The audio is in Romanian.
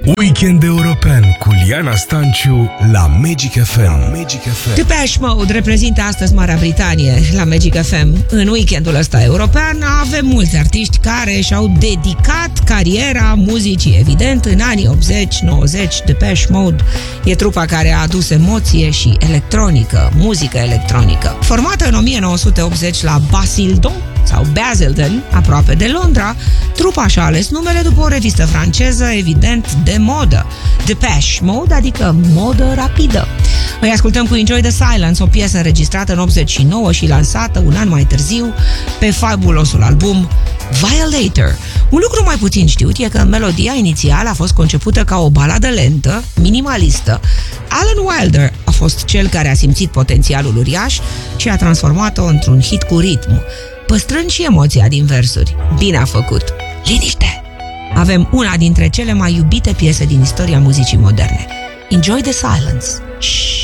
Weekend european cu Liana Stanciu la Magic FM. Depeche Mode reprezintă astăzi Marea Britanie la Magic FM. În weekendul ăsta european avem mulți artiști care și-au dedicat cariera muzicii. Evident, în anii 80-90, Depeche Mode e trupa care a adus emoție și electronică, muzică electronică. Formată în 1980 la Basildon sau Basildon, aproape de Londra, trupa și-a ales numele după o revistă franceză, evident, de modă. Depeche Mode, adică modă rapidă. Îi ascultăm cu Enjoy the Silence, o piesă înregistrată în 89 și lansată un an mai târziu pe fabulosul album Violator. Un lucru mai puțin știut e că melodia inițială a fost concepută ca o baladă lentă, minimalistă. Alan Wilder a fost cel care a simțit potențialul uriaș și a transformat-o într-un hit cu ritm, păstrând și emoția din versuri. Bine a făcut! Liniște! Avem una dintre cele mai iubite piese din istoria muzicii moderne. Enjoy the Silence. Shh.